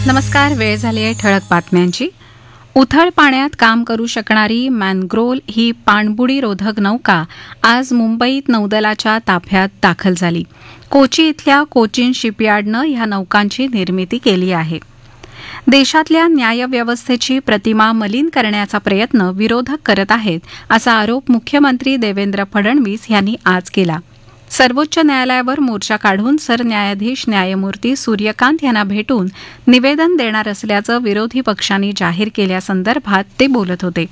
नमस्कार. वेळ झाली आहे ठळक बातम्यांची. उथळ पाण्यात काम करू शकणारी मॅनग्रोव्ह ही पाणबुडीरोधक नौका आज मुंबईत नौदलाच्या ताफ्यात दाखल झाली. कोची इथल्या कोचीन शिपयार्डनं ह्या नौकांची निर्मिती केली आहे. देशातल्या न्यायव्यवस्थेची प्रतिमा मलिन करण्याचा प्रयत्न विरोधक करत आहेत असा आरोप मुख्यमंत्री देवेंद्र फडणवीस यांनी आज केला. सर्वोच्च न्यायालयावर मोर्चा काढून सरन्यायाधीश न्यायमूर्ती सूर्यकांत यांना भेटून निवेदन देणार असल्याचं विरोधी पक्षांनी जाहीर केल्यासंदर्भात ते बोलत होते.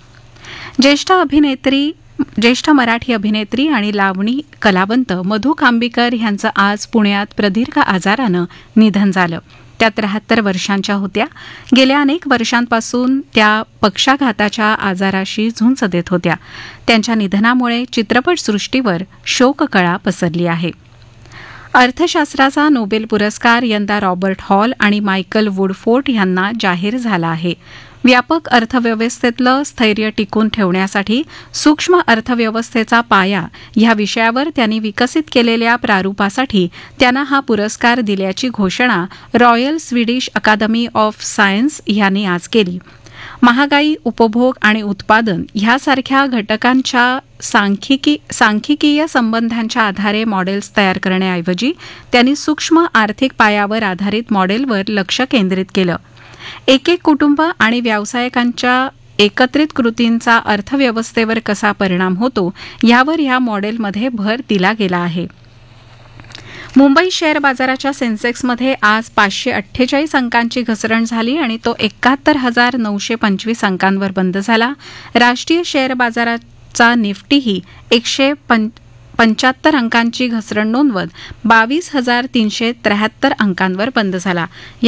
ज्येष्ठ मराठी अभिनेत्री आणि लावणी कलावंत मधू खांबीकर यांचं आज पुण्यात प्रदीर्घ आजारानं निधन झालं. त्या 73 वर्षांच्या होत्या. गेल्या अनेक वर्षांपासून त्या पक्षाघाताच्या आजाराशी झुंज देत होत्या. त्यांच्या निधनामुळे चित्रपटसृष्टीवर शोककळा पसरली आहे. अर्थशास्त्राचा नोबेल पुरस्कार यंदा रॉबर्ट हॉल आणि मायकल वुडफोर्ड यांना जाहीर झाला आहे. व्यापक अर्थव्यवस्थेतलं स्थैर्य टिकून ठेवण्यासाठी सूक्ष्म अर्थव्यवस्थेचा पाया ह्या विषयावर त्यांनी विकसित केलेल्या प्रारूपासाठी त्यांना हा पुरस्कार दिल्याची घोषणा royal Swedish Akademi of science यांनी आज केली. महागाई, उपभोग आणि उत्पादन ह्यासारख्या घटकांच्या सांख्यिकीय संबंधांच्या आधारे मॉडेल्स तयार करण्याऐवजी त्यांनी सूक्ष्म आर्थिक पायावर आधारित मॉडेलवर लक्ष केंद्रित केलं. एक कुटुंब आणि व्यावसायिकांच्या एकत्रित कृतींचा अर्थव्यवस्थेवर कसा परिणाम होतो यावर या मॉडेलमध्ये भर दिला गेला आहे. मुंबई शेअर बाजाराच्या सेन्सेक्समध्ये आज 548 अंकांची घसरण झाली आणि तो 71,925 अंकांवर बंद झाला. राष्ट्रीय शेअर बाजाराचा निफ्टीही 175 अंकांची घसरण नोंदवत 22,373 अंकांवर बंद झाला.